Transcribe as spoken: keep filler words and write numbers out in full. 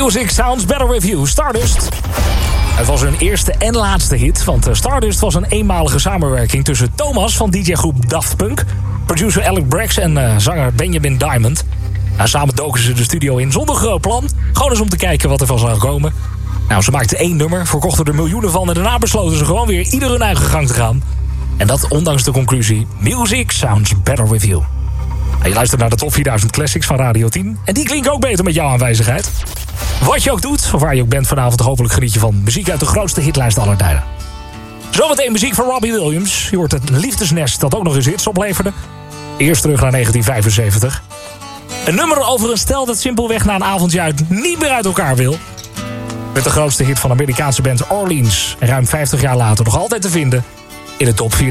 Music Sounds Better With You, Stardust. Het was hun eerste en laatste hit, want Stardust was een eenmalige samenwerking tussen Thomas van D J-groep Daft Punk, producer Alex Brax en uh, zanger Benjamin Diamond. Nou, samen doken ze de studio in zonder groot plan, gewoon eens om te kijken wat er van zou komen. Nou, ze maakten één nummer, verkochten er miljoenen van en daarna besloten ze gewoon weer ieder hun eigen gang te gaan. En dat ondanks de conclusie, Music Sounds Better With You. Nou, je luistert naar de Top vierduizend Classics van Radio tien en die klinken ook beter met jouw aanwezigheid. Wat je ook doet, of waar je ook bent vanavond, hopelijk geniet je van muziek uit de grootste hitlijst aller tijden. Zometeen muziek van Robbie Williams. Je hoort het liefdesnest dat ook nog eens hits opleverde. Eerst terug naar negentien vijfenzeventig. Een nummer over een stel dat simpelweg na een avondje uit niet meer uit elkaar wil. Met de grootste hit van de Amerikaanse band Orleans. En ruim vijftig jaar later nog altijd te vinden in de top vier.